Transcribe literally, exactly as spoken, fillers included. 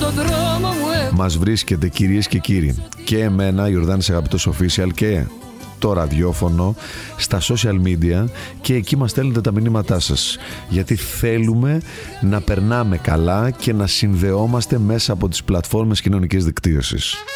Μας βρίσκεται, κυρίες και κύριοι, και εμένα, Ιορδάνης Αγαπητός Official, και το ραδιόφωνο, στα social media, και εκεί μας στέλνετε τα μηνύματά σας, γιατί θέλουμε να περνάμε καλά και να συνδεόμαστε μέσα από τις πλατφόρμες κοινωνικής δικτύωσης.